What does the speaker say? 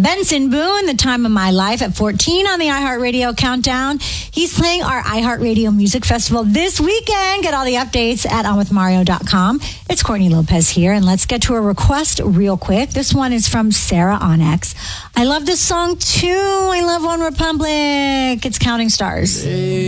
Benson Boone, The Time of My Life, at 14 on the iHeartRadio Countdown. He's playing our iHeartRadio Music Festival this weekend. Get all the updates at onwithmario.com. It's Courtney Lopez here, and let's get to a request real quick. This one is from Sarah Onyx. I love this song too. I love One Republic. It's Counting Stars.